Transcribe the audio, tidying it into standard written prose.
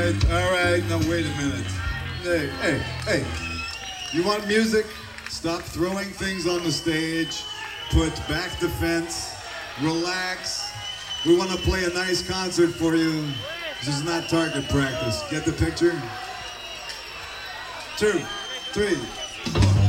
all right. Now wait a minute. Hey. You want music? Stop throwing things on the stage. Put back the fence. Relax. We want to play a nice concert for you. This is not target practice. Get the picture? 2, 3, 4.